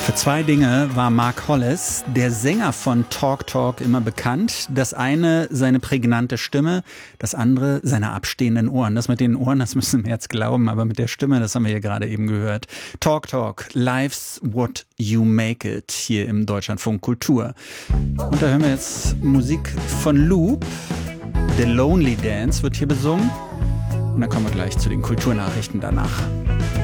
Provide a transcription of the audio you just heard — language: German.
Für zwei Dinge war Mark Hollis, der Sänger von Talk Talk, immer bekannt. Das eine seine prägnante Stimme, das andere seine abstehenden Ohren. Das mit den Ohren, das müssen wir jetzt glauben, aber mit der Stimme, das haben wir hier gerade eben gehört. Talk Talk, Life's What You Make It, hier im Deutschlandfunk Kultur. Und da hören wir jetzt Musik von Loop. The Lonely Dance wird hier besungen. Und dann kommen wir gleich zu den Kulturnachrichten danach.